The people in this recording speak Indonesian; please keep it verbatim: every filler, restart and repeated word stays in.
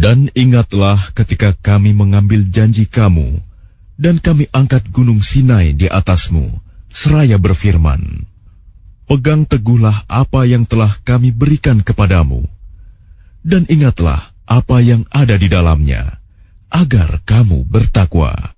Dan ingatlah ketika kami mengambil janji kamu, dan kami angkat gunung Sinai di atasmu, seraya berfirman, pegang teguhlah apa yang telah kami berikan kepadamu, dan ingatlah apa yang ada di dalamnya, agar kamu bertakwa.